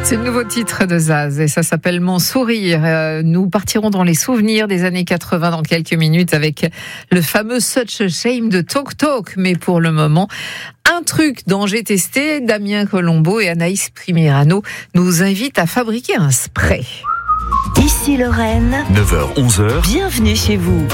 C'est le nouveau titre de Zaz et ça s'appelle Mon sourire. Nous partirons dans les souvenirs des années 80 dans quelques minutes avec le fameux Such a Shame de Talk Talk. Mais pour le moment, un truc dont j'ai testé, Damien Colombo et Anaïs Primerano nous invitent à fabriquer un spray. Ici Lorraine, 9h-11h, bienvenue chez vous.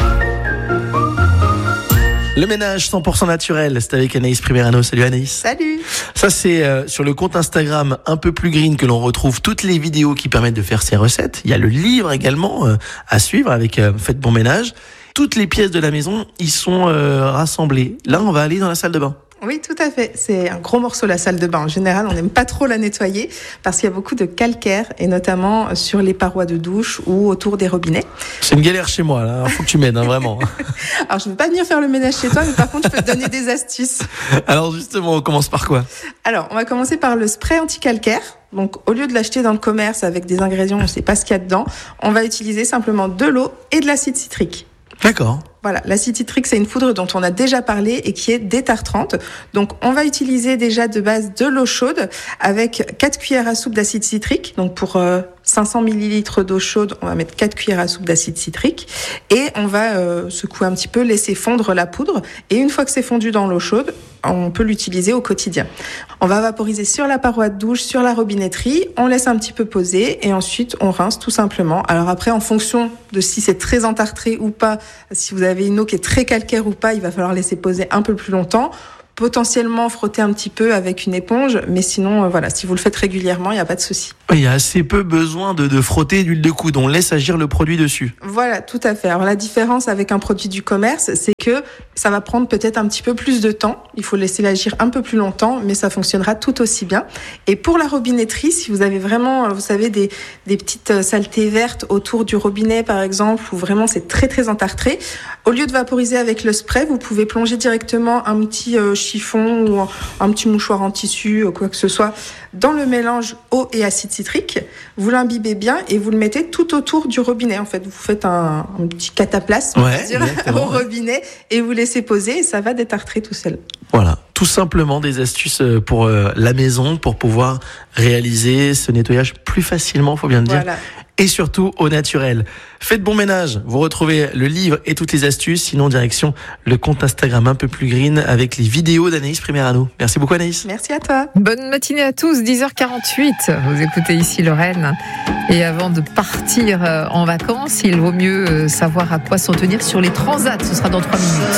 Le ménage 100% naturel, c'est avec Anaïs Primerano. Salut Anaïs. Salut. Ça c'est sur le compte Instagram Un peu plus green que l'on retrouve toutes les vidéos qui permettent de faire ces recettes. Il y a le livre également à suivre avec Faites bon ménage. Toutes les pièces de la maison y sont rassemblées. Là on va aller dans la salle de bain. Oui, tout à fait. C'est un gros morceau, la salle de bain. En général, on n'aime pas trop la nettoyer parce qu'il y a beaucoup de calcaire et notamment sur les parois de douche ou autour des robinets. C'est une galère chez moi, là. Faut que tu m'aides, vraiment. Alors, je ne veux pas venir faire le ménage chez toi, mais par contre, je peux te donner des astuces. Alors, justement, on commence par quoi? Alors, on va commencer par le spray anti-calcaire. Donc, au lieu de l'acheter dans le commerce avec des ingrédients, on ne sait pas ce qu'il y a dedans, on va utiliser simplement de l'eau et de l'acide citrique. D'accord. Voilà, l'acide citrique, c'est une poudre dont on a déjà parlé et qui est détartrante. Donc, on va utiliser déjà de base de l'eau chaude avec 4 cuillères à soupe d'acide citrique. Donc, pour 500 millilitres d'eau chaude, on va mettre 4 cuillères à soupe d'acide citrique et on va secouer un petit peu, laisser fondre la poudre. Et une fois que c'est fondu dans l'eau chaude, on peut l'utiliser au quotidien. On va vaporiser sur la paroi de douche, sur la robinetterie, on laisse un petit peu poser et ensuite on rince tout simplement. Alors après, en fonction de si c'est très entartré ou pas, si vous avez une eau qui est très calcaire ou pas, il va falloir laisser poser un peu plus longtemps. Potentiellement frotter un petit peu avec une éponge, mais sinon, voilà, si vous le faites régulièrement, il n'y a pas de souci. Il y a assez peu besoin de frotter d'huile de coude. On laisse agir le produit dessus. Voilà, tout à fait. Alors la différence avec un produit du commerce, c'est que ça va prendre peut-être un petit peu plus de temps. Il faut laisser l'agir un peu plus longtemps, mais ça fonctionnera tout aussi bien. Et pour la robinetterie, si vous avez vraiment, vous savez, des petites saletés vertes autour du robinet, par exemple, où vraiment c'est très très entartré, au lieu de vaporiser avec le spray, vous pouvez plonger directement un petit chiffon ou un petit mouchoir en tissu, quoi que ce soit, dans le mélange eau et acide citrique. Vous l'imbibez bien et vous le mettez tout autour du robinet. En fait, vous faites un petit cataplasme, au robinet et vous laissez poser et ça va détartrer tout seul. Voilà, tout simplement des astuces pour la maison pour pouvoir réaliser ce nettoyage plus facilement, faut bien le dire. Voilà. Et surtout au naturel. Faites bon ménage, vous retrouvez le livre et toutes les astuces, sinon direction le compte Instagram Un peu plus green avec les vidéos d'Anaïs Primerano. Merci beaucoup Anaïs. Merci à toi. Bonne matinée à tous, 10h48. Vous écoutez ici Lorraine. Et avant de partir en vacances, il vaut mieux savoir à quoi s'en tenir sur les transats. Ce sera dans 3 minutes.